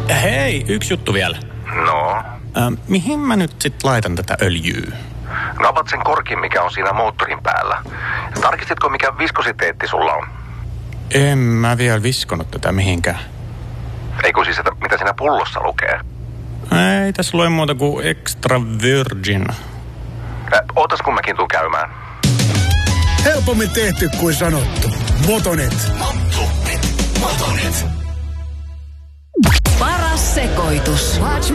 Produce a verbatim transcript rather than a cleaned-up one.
Hei, yksi juttu vielä. No? Äh, mihin mä nyt sit laitan tätä öljyä? No avat sen korkin, mikä on siinä moottorin päällä. Tarkistitko, mikä viskositeetti sulla on? En mä vielä viskonut tätä mihinkään. Ei kun siis, että mitä siinä pullossa lukee? Ei tässä lue muuta kuin extra virgin. Äh, ootas kun mäkin tuun käymään. Helpommin tehty kuin sanottu. Motonet. Motonet. Motonet. Paras sekoitus. Watch